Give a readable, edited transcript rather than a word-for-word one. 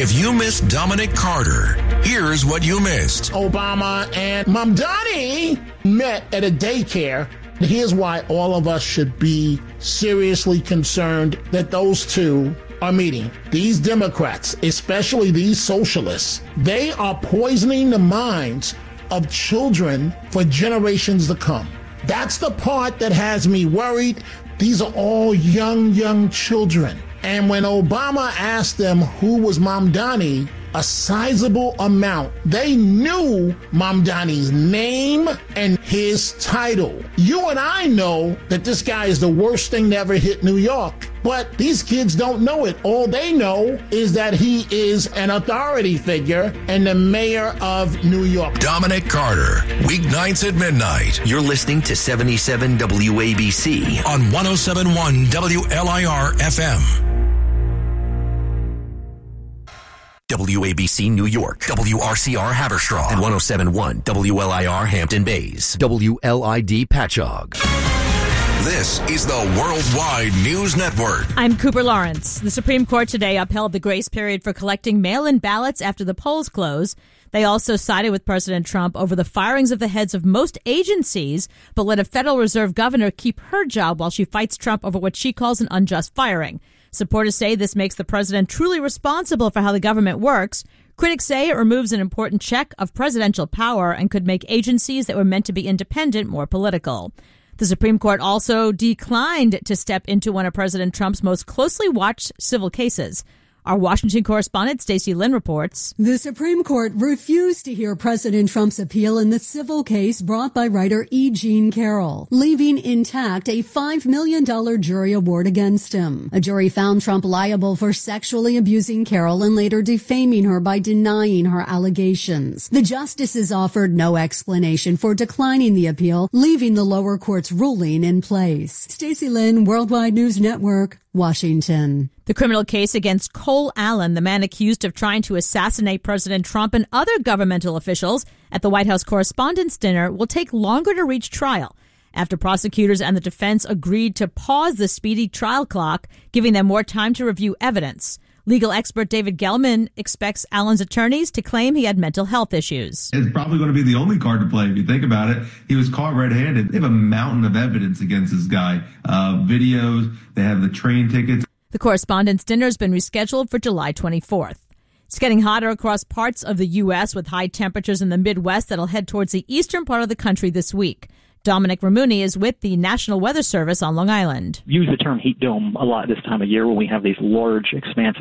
If you missed Dominic Carter, here's what you missed. Obama and Mamdani met at a daycare. Here's why all of us should be seriously concerned that those two are meeting. These Democrats, especially these socialists, they are poisoning the minds of children for generations to come. That's the part that has me worried. These are all young children. And when Obama asked them who was Mamdani, a sizable amount, they knew Mamdani's name and his title. You and I know that this guy is the worst thing to ever hit New York. But these kids don't know it. All they know is that he is an authority figure and the mayor of New York. Dominic Carter, weeknights at midnight. You're listening to 77 WABC on 107.1 WLIR FM. WABC New York, WRCR Haverstraw, and 107.1 WLIR Hampton Bays, WLID Patchogue. This is the Worldwide News Network. I'm Cooper Lawrence. The Supreme Court today upheld the grace period for collecting mail-in ballots after the polls close. They also sided with President Trump over the firings of the heads of most agencies, but let a Federal Reserve governor keep her job while she fights Trump over what she calls an unjust firing. Supporters say this makes the president truly responsible for how the government works. Critics say it removes an important check of presidential power and could make agencies that were meant to be independent more political. The Supreme Court also declined to step into one of President Trump's most closely watched civil cases. Our Washington correspondent, Stacey Lynn, reports. The Supreme Court refused to hear President Trump's appeal in the civil case brought by writer E. Jean Carroll, leaving intact a $5 million jury award against him. A jury found Trump liable for sexually abusing Carroll and later defaming her by denying her allegations. The justices offered no explanation for declining the appeal, leaving the lower court's ruling in place. Stacey Lynn, Worldwide News Network, Washington. The criminal case against Cole Allen, the man accused of trying to assassinate President Trump and other governmental officials at the White House Correspondents' Dinner, will take longer to reach trial after prosecutors and the defense agreed to pause the speedy trial clock, giving them more time to review evidence. Legal expert David Gelman expects Allen's attorneys to claim he had mental health issues. It's probably going to be the only card to play if you think about it. He was caught red-handed. They have a mountain of evidence against this guy. Videos, they have the train tickets. The Correspondents' Dinner has been rescheduled for July 24th. It's getting hotter across parts of the U.S. with high temperatures in the Midwest that'll head towards the eastern part of the country this week. Dominic Ramuni is with the National Weather Service on Long Island. Use the term heat dome a lot this time of year when we have these large, expansive